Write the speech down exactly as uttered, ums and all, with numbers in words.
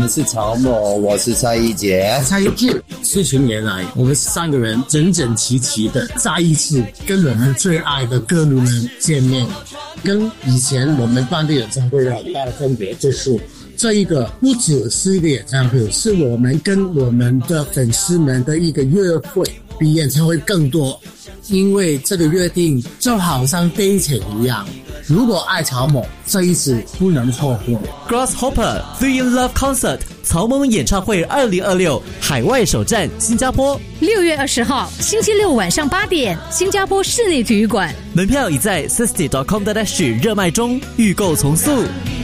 我是曹某，我是蔡一杰。 蔡一杰，四十年来，我们三个人整整齐齐的再一次跟我们最爱的歌迷们见面。跟以前我们办的演唱会的很大的分别就是，这一个不只是一个演唱会，是我们跟我们的粉丝们的一个约会，比演唱会更多。因为这个约定就好像 dating 一样，如果爱曹某，这一次不能错过。 Grasshopper Three in Love Concert 曹某演唱会二零二六海外首站新加坡， 六月二十号星期六晚上八点，新加坡室内体育馆。 门票已在 sixty dot com dot s g 热卖中，预购从速。